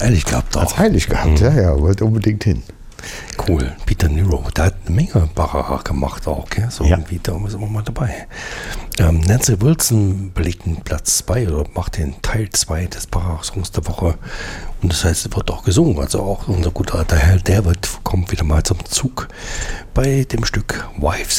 eilig gehabt auch. Hat's eilig gehabt, ja, wollte unbedingt hin. Cool. Peter Nero, der hat eine Menge Baccarat gemacht auch, gell? So Ja. irgendwie, da ist immer mal dabei. Nancy Wilson belegt den Platz 2 oder macht den Teil 2 des Baccarat-Songs der Woche. Und das heißt, es wird auch gesungen. Also auch unser guter alter Herr David kommt wieder mal zum Zug bei dem Stück Wives